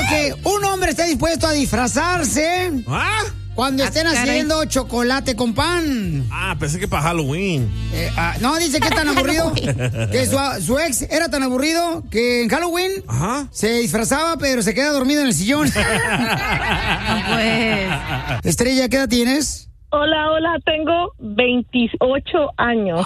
que un hombre está dispuesto a disfrazarse cuando estén haciendo chocolate con pan. Pensé que para Halloween. No, dice que es tan aburrido que su ex era tan aburrido que en Halloween se disfrazaba, pero se queda dormido en el sillón. Pues. Estrella, ¿qué edad tienes? Hola, tengo 28 años.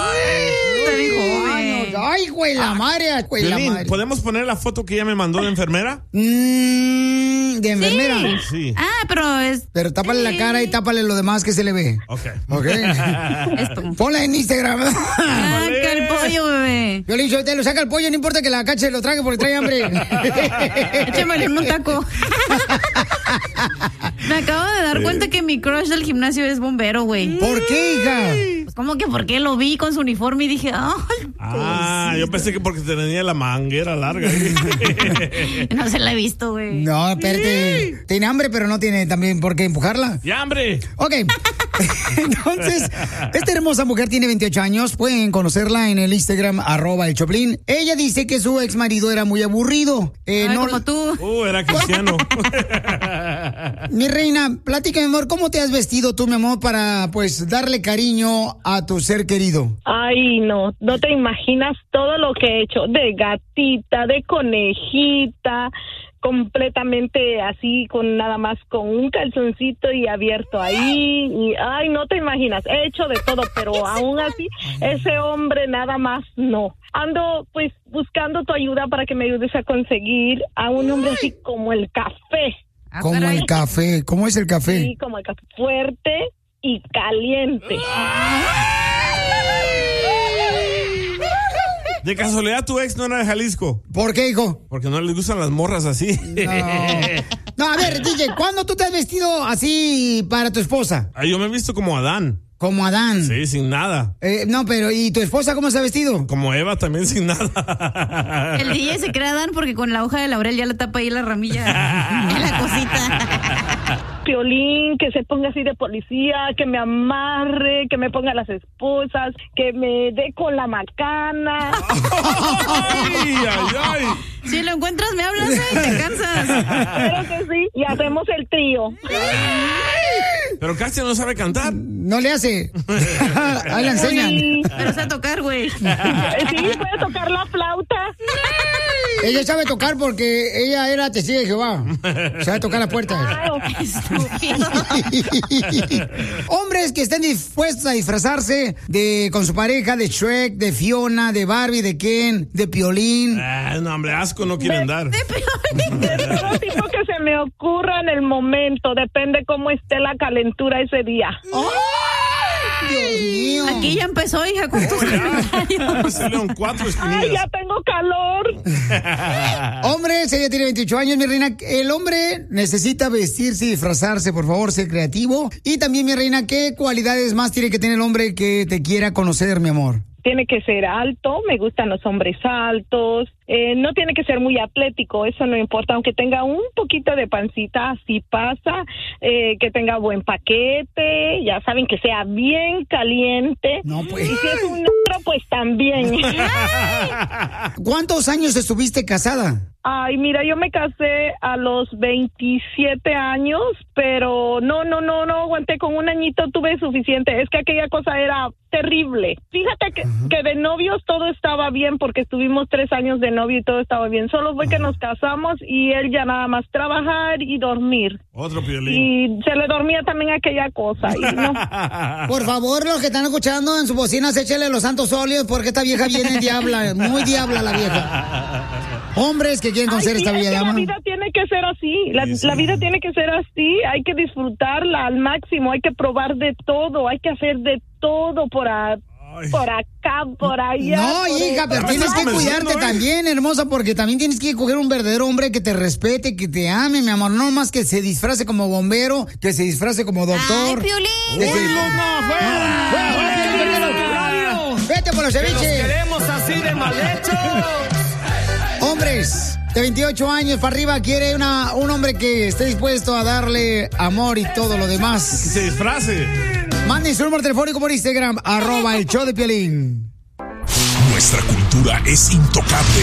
Ay, güey, la madre, Violín, ¿podemos poner la foto que ella me mandó de enfermera? ¿De enfermera? Sí. Pero tápale la cara y tápale lo demás que se le ve. Ok. Ponla en Instagram. Saca el pollo, bebé. Violín, yo te lo saca el pollo, no importa que la cache lo trague porque trae hambre. Échamele en un taco. Me acabo de dar cuenta que mi crush del gimnasio es bombero, güey. ¿Por qué, hija? Pues como que porque lo vi con su uniforme y dije, yo pensé que porque tenía la manguera larga. No se la he visto, güey. No, espérate. Tiene hambre, pero no tiene también por qué empujarla. ¡Ya, hambre! Ok. Entonces, esta hermosa mujer tiene 28 años. Pueden conocerla en el Instagram, @el Choplin. Ella dice que su ex marido era muy aburrido. Como tú. Era cristiano. Mi reina, platícame, amor, ¿cómo te has vestido tú, mi amor, para, pues, darle cariño a tu ser querido? Ay, no te imaginas todo lo que he hecho, de gatita, de conejita, completamente así, con nada más con un calzoncito y abierto ahí, y ay, no te imaginas, he hecho de todo, pero aún así, ese hombre nada más no. Ando pues buscando tu ayuda para que me ayudes a conseguir a un hombre así como el café. Como el café, ¿cómo es el café? Sí, como el café, fuerte y caliente. De casualidad, tu ex no era de Jalisco. ¿Por qué, hijo? Porque no les gustan las morras así. No, a ver, DJ, ¿cuándo tú te has vestido así para tu esposa? Yo me he visto como Adán. Como Adán. Sí, sin nada. No, pero ¿y tu esposa cómo se ha vestido? Como Eva, también sin nada. El DJ se cree Adán porque con la hoja de laurel ya le tapa ahí la ramilla en la cosita. Piolín, que se ponga así de policía, que me amarre, que me ponga las esposas, que me dé con la macana. Ay. Si lo encuentras, me hablas y te cansas. Claro que sí, y hacemos el trío. Pero Castia no sabe cantar. No le hace. Ahí la enseñan. Sí. Pero sabe tocar, güey. Sí, puede tocar la flauta. Ella sabe tocar porque ella era testigo de Jehová. Sabe tocar la puerta. Hombres que estén dispuestos a disfrazarse con su pareja de Shrek, de Fiona, de Barbie, de Ken, de Piolín. No, hombre, asco no quieren dar. De todo tipo que se me ocurra en el momento. Depende cómo esté la calentura ese día. Dios mío. Aquí ya empezó, hija, con tus comentarios. Ay, ya tengo calor. Hombres, ella tiene 28 años, mi reina. El hombre necesita vestirse y disfrazarse, por favor, ser creativo. Y también, mi reina, ¿qué cualidades más tiene que tener el hombre que te quiera conocer, mi amor? Tiene que ser alto, me gustan los hombres altos, no tiene que ser muy atlético, eso no importa, aunque tenga un poquito de pancita, así pasa, que tenga buen paquete, ya saben, que sea bien caliente. No, pues. Y si es un negro, pues también. ¿Cuántos años estuviste casada? Ay, mira, yo me casé a los 27 años, pero no aguanté, con un añito tuve suficiente, es que aquella cosa era terrible. Fíjate que de novios todo estaba bien, porque estuvimos 3 años de novio y todo estaba bien, solo fue que nos casamos y él ya nada más trabajar y dormir. Otro Piolín. Y se le dormía también aquella cosa. Y no. Por favor, los que están escuchando en sus bocinas, échale los santos óleos, porque esta vieja viene diabla, muy diabla la vieja. Hombres que quieren conocer esta bella dama. La vida tiene que ser así, la vida tiene que ser así, hay que disfrutarla al máximo, hay que probar de todo, hay que hacer de todo por acá, por allá. No, hija, pero tienes que cuidarte también, hermosa, porque también tienes que coger un verdadero hombre que te respete, que te ame, mi amor, no más que se disfrace como bombero, que se disfrace como doctor. ¡Ay, Piolín! ¡Vete por los ceviches! ¡Los queremos así de mal hecho! Hombres de 28 años para arriba quiere un hombre que esté dispuesto a darle amor y todo lo demás. Que se disfrace. Manden su número telefónico por Instagram, @el show de Piolín. Nuestra cultura es intocable.